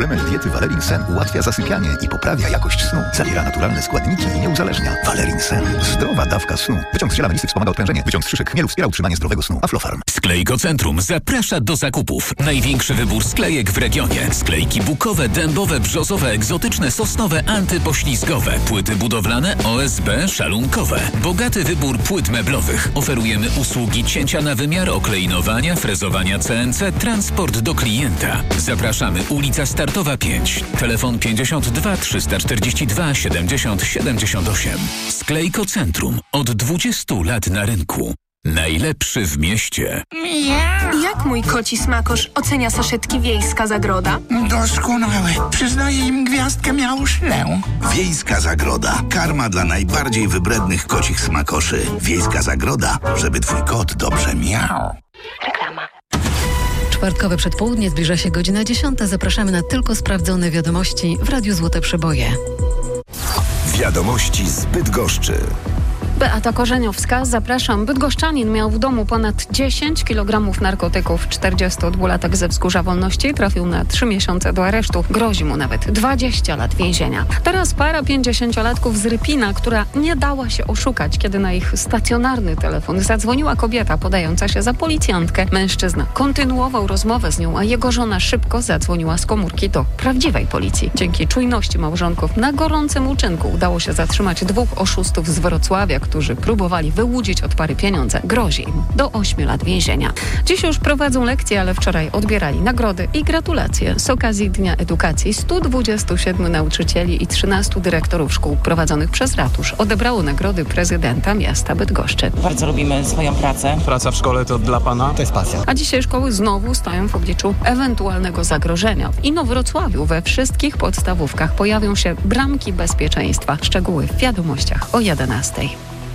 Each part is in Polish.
Suplement diety Valerin Sen ułatwia zasypianie i poprawia jakość snu. Zawiera naturalne składniki i nie uzależnia. Valerin Sen. Zdrowa dawka snu. Wyciąg z ziela melisy wspomaga odprężenie. Wyciąg z szyszek chmielu wspiera utrzymanie zdrowego snu. Aflofarm. Sklejko Centrum zaprasza do zakupów. Największy wybór sklejek w regionie. Sklejki bukowe, dębowe, brzozowe, egzotyczne, sosnowe, antypoślizgowe. Płyty budowlane, OSB, szalunkowe. Bogaty wybór płyt meblowych. Oferujemy usługi cięcia na wymiar, okleinowania, frezowania CNC, transport do klienta. Zapraszamy, ulica Startowa 5. Telefon 52 342 70 78. Sklejko Centrum. Od 20 lat na rynku. Najlepszy w mieście. Jak mój koci smakosz ocenia saszetki Wiejska Zagroda? Doskonałe. Przyznaję im gwiazdkę miałszlę. Wiejska Zagroda. Karma dla najbardziej wybrednych kocich smakoszy. Wiejska Zagroda, żeby twój kot dobrze miał. Reklama. Czwartkowe przedpołudnie, zbliża się godzina 10. Zapraszamy na tylko sprawdzone wiadomości w Radiu Złote Przeboje. Wiadomości z Bydgoszczy. Beata Korzeniowska, zapraszam. Bydgoszczanin miał w domu ponad 10 kg narkotyków. 42-latek ze Wzgórza Wolności trafił na 3 miesiące do aresztu. Grozi mu nawet 20 lat więzienia. Teraz para 50-latków z Rypina, która nie dała się oszukać, kiedy na ich stacjonarny telefon zadzwoniła kobieta podająca się za policjantkę. Mężczyzna kontynuował rozmowę z nią, a jego żona szybko zadzwoniła z komórki do prawdziwej policji. Dzięki czujności małżonków na gorącym uczynku udało się zatrzymać 2 oszustów z Wrocławia, którzy próbowali wyłudzić od pary pieniądze. Grozi im do 8 lat więzienia. Dziś już prowadzą lekcje, ale wczoraj odbierali nagrody i gratulacje. Z okazji Dnia Edukacji 127 nauczycieli i 13 dyrektorów szkół prowadzonych przez ratusz odebrało nagrody prezydenta miasta Bydgoszczy. Bardzo lubimy swoją pracę. Praca w szkole to dla pana? To jest pasja. A dzisiaj szkoły znowu stoją w obliczu ewentualnego zagrożenia. W Inowrocławiu we wszystkich podstawówkach pojawią się bramki bezpieczeństwa. Szczegóły w wiadomościach o 11:00.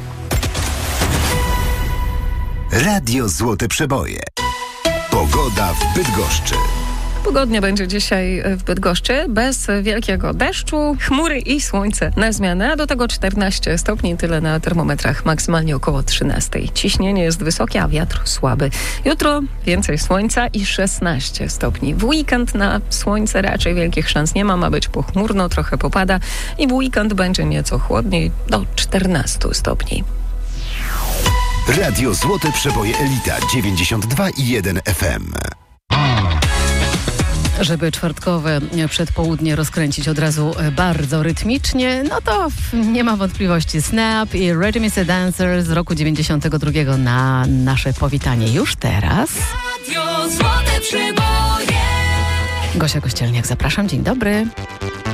Radio Złote Przeboje. Pogoda w Bydgoszczy. Pogodnie będzie dzisiaj w Bydgoszczy, bez wielkiego deszczu, chmury i słońce na zmianę, a do tego 14 stopni, tyle na termometrach, maksymalnie około 13. Ciśnienie jest wysokie, a wiatr słaby. Jutro więcej słońca i 16 stopni. W weekend na słońce raczej wielkich szans nie ma być pochmurno, trochę popada i w weekend będzie nieco chłodniej, do 14 stopni. Radio Złote Przeboje Elita 92,1 FM. Żeby czwartkowe przedpołudnie rozkręcić od razu bardzo rytmicznie, no to nie ma wątpliwości. Snap i Rhythm is a Dancer z roku 92 na nasze powitanie już teraz. Radio Złote Przeboje. Gosia Kościelniak, zapraszam. Dzień dobry.